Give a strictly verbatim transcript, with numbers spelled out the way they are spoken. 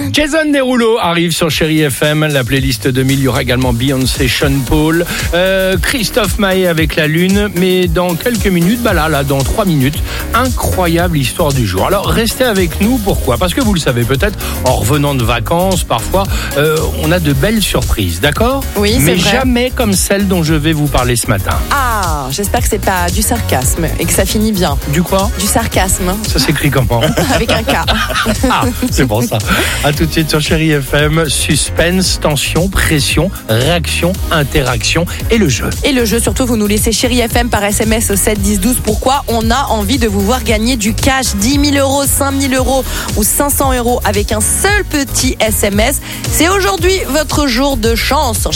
Jason Derulo arrive sur Chérie F M, la playlist deux mille, il y aura également Beyoncé, Sean Paul, euh, Christophe Maé avec La Lune, mais dans quelques minutes, bah là, là, dans trois minutes, incroyable histoire du jour. Alors restez avec nous, pourquoi ? Parce que vous le savez peut-être, en revenant de vacances, parfois, euh, on a de belles surprises, d'accord ? Oui, c'est mais vrai. jamais comme celle dont je vais vous parler ce matin. Ah, j'espère que c'est pas du sarcasme et que ça finit bien. Du quoi ? Du sarcasme, Ça s'écrit comment ? avec un K. Ah, c'est bon ça. À tout de suite sur Chérie F M. Suspense, tension, pression, réaction, interaction et le jeu. Et le jeu, surtout, vous nous laissez Chérie F M par S M S au sept dix douze. Pourquoi ? On a envie de vous voir gagner du cash, dix mille euros, cinq mille euros ou cinq cents euros avec un seul petit S M S. C'est aujourd'hui votre jour de chance.